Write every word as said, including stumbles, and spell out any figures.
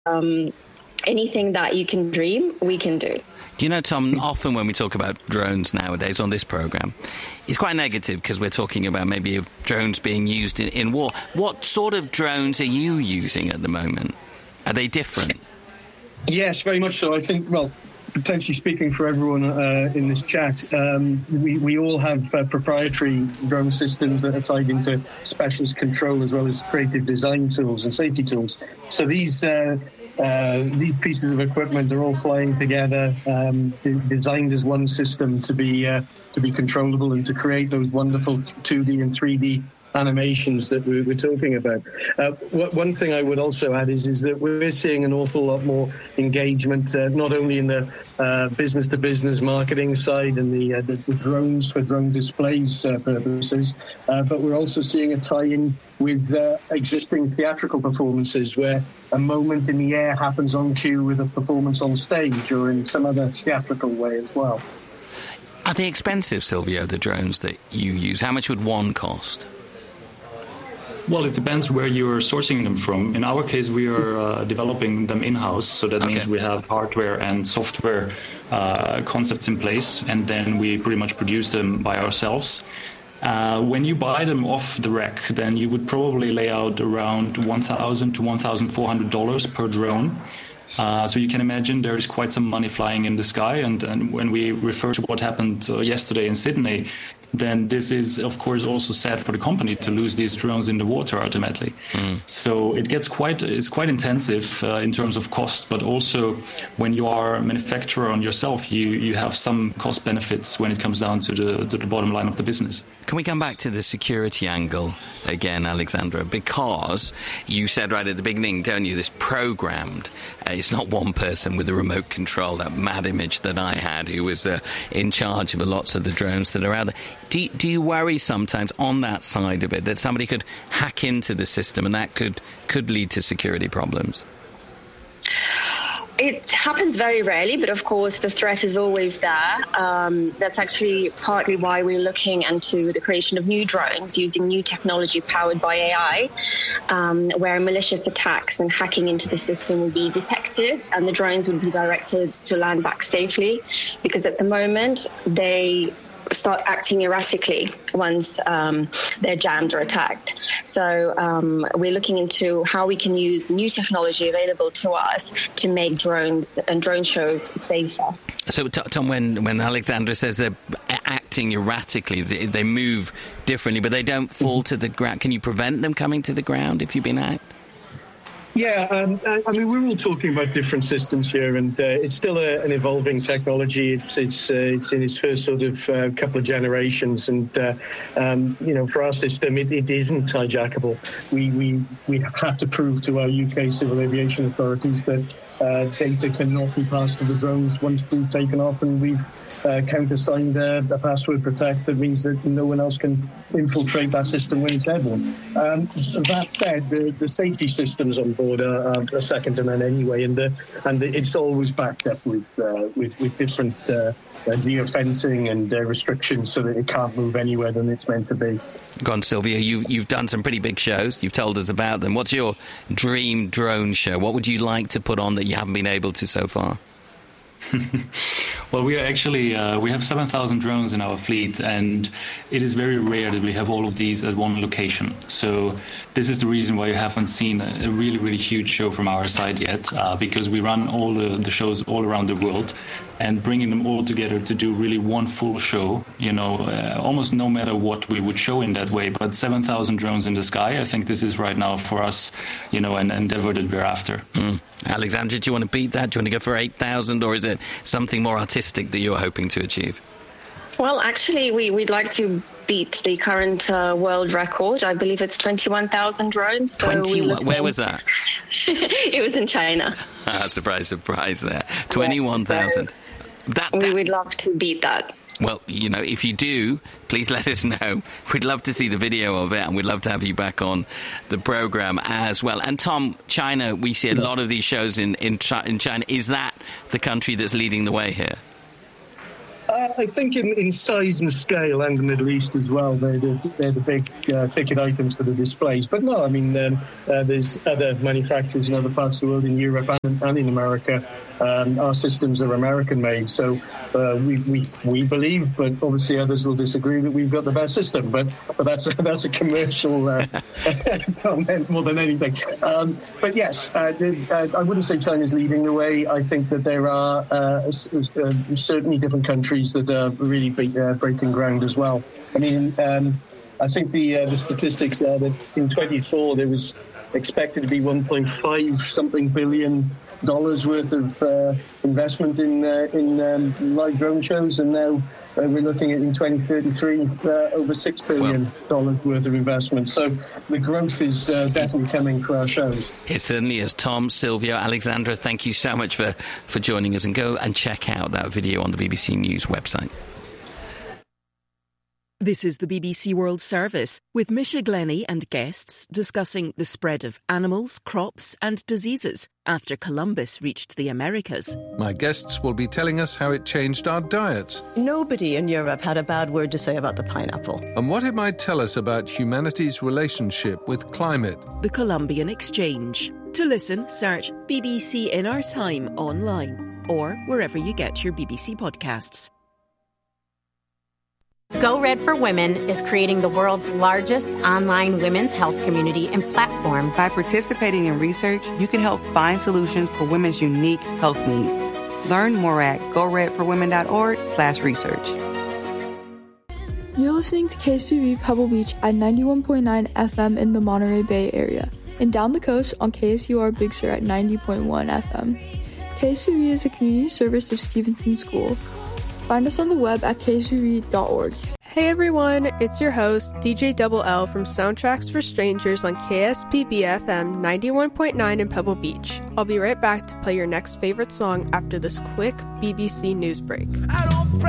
um, anything that you can dream, we can do. Do you know, Tom, often when we talk about drones nowadays on this programme, it's quite negative because we're talking about maybe of drones being used in, in war. What sort of drones are you using at the moment? Are they different? Yes, very much so. I think, well, potentially speaking for everyone uh, in this chat, um, we, we all have uh, proprietary drone systems that are tied into specialist control as well as creative design tools and safety tools. So these uh, uh, these pieces of equipment are all flying together, um, designed as one system to be uh, to be controllable and to create those wonderful two D and three D animations that we we're talking about. Uh, one thing I would also add is, is that we're seeing an awful lot more engagement, uh, not only in the uh, business-to-business marketing side and the, uh, the, the drones for drone displays uh, purposes, uh, but we're also seeing a tie-in with uh, existing theatrical performances where a moment in the air happens on cue with a performance on stage or in some other theatrical way as well. Are they expensive, Silvio, the drones that you use? How much would one cost? Well, it depends where you're sourcing them from. In our case, we are uh, developing them in-house, so that okay. means we have hardware and software uh, concepts in place, and then we pretty much produce them by ourselves. Uh, when you buy them off the rack, then you would probably lay out around one thousand to one thousand four hundred dollars per drone. Uh, so you can imagine there is quite some money flying in the sky, and, and when we refer to what happened uh, yesterday in Sydney, then this is, of course, also sad for the company to lose these drones in the water ultimately. Mm. So it gets quite, it's quite intensive uh, in terms of cost, but also when you are a manufacturer on yourself, you, you have some cost benefits when it comes down to the, to the bottom line of the business. Can we come back to the security angle again, Alexandra? Because you said right at the beginning, don't you, this programmed. Uh, it's not one person with a remote control, that mad image that I had who was uh, in charge of lots of the drones that are out there. Do, do you worry sometimes on that side of it that somebody could hack into the system and that could, could lead to security problems? It happens very rarely, but of course the threat is always there. Um, that's actually partly why we're looking into the creation of new drones using new technology powered by A I, um, where malicious attacks and hacking into the system will be detected and the drones will be directed to land back safely, because at the moment they start acting erratically once um, they're jammed or attacked. So um, we're looking into how we can use new technology available to us to make drones and drone shows safer. So, Tom, when, when Alexandra says they're acting erratically, they, they move differently, but they don't fall to the ground. Can you prevent them coming to the ground if you've been hacked? Yeah, um, I, I mean, we're all talking about different systems here, and uh, it's still a, an evolving technology. It's it's uh, it's in its first sort of uh, couple of generations, and uh, um, you know, for our system, it, it isn't hijackable. We we we have to prove to our U K civil aviation authorities that uh, data cannot be passed to the drones once they've taken off, and we've Uh, countersigned uh, a password protect that means that no one else can infiltrate that system when it's airborne. Um, that said, the, the safety systems on board are, are second to none anyway, and the, and the, it's always backed up with uh, with, with different uh, geofencing and uh, restrictions so that it can't move anywhere than it's meant to be. Go on, Sylvia. You've, you've done some pretty big shows. You've told us about them. What's your dream drone show? What would you like to put on that you haven't been able to so far? Well, we are actually, uh, we have seven thousand drones in our fleet, and it is very rare that we have all of these at one location. So this is the reason why you haven't seen a really, really huge show from our side yet, uh, because we run all the, the shows all around the world, and bringing them all together to do really one full show, you know, uh, almost no matter what we would show in that way. But seven thousand drones in the sky, I think this is right now for us, you know, an endeavor that we're after. Mm. Alexandra, do you want to beat that? Do you want to go for eight thousand, or is it something more artistic that you're hoping to achieve? Well, actually, we, we'd like to beat the current uh, world record. I believe it's twenty-one thousand drones. So twenty-one? Where was that? It was in China. Ah, surprise, surprise there. twenty-one thousand. Yes, so that, we that... would love to beat that. Well, you know, if you do, please let us know. We'd love to see the video of it, and we'd love to have you back on the programme as well. And Tom, China, we see a lot of these shows in, in, in China. Is that the country that's leading the way here? Uh, I think in, in size and scale, and the Middle East as well, they're the, they're the big uh, ticket items for the displays. But no, I mean, um, uh, there's other manufacturers in other parts of the world, in Europe and, and in America. Um, our systems are American-made, so uh, we, we we believe, but obviously others will disagree, that we've got the best system. But but that's a, that's a commercial uh, comment more than anything. Um, but yes, uh, the, uh, I wouldn't say China's leading the way. I think that there are uh, uh, certainly different countries that are really be, uh, breaking ground as well. I mean, um, I think the uh, the statistics are that in twenty-four there was expected to be one point five something billion dollars worth of uh, investment in uh, in um, live drone shows, and now uh, we're looking at in twenty thirty-three uh, over six billion dollars well, worth of investment. So the growth is uh, definitely coming for our shows. It certainly is. Tom, Silvio, Alexandra, thank you so much for, for joining us, and go and check out that video on the B B C News website. This is the B B C World Service with Misha Glenny and guests discussing the spread of animals, crops and diseases after Columbus reached the Americas. My guests will be telling us how it changed our diets. Nobody in Europe had a bad word to say about the pineapple. And what it might tell us about humanity's relationship with climate. The Columbian Exchange. To listen, search B B C In Our Time online or wherever you get your B B C podcasts. Go Red for Women is creating the world's largest online women's health community and platform. By participating in research, you can help find solutions for women's unique health needs. Learn more at go red for women dot org slash research. You're listening to K S P B Pebble Beach at ninety-one point nine F M in the Monterey Bay area, and down the coast on K S U R Big Sur at ninety point one F M. K S P B is a community service of Stevenson School. Find us on the web at k s p b dot org. Hey everyone, it's your host, D J Double L from Soundtracks for Strangers on K S P B F M ninety-one point nine in Pebble Beach. I'll be right back to play your next favorite song after this quick B B C News break. I don't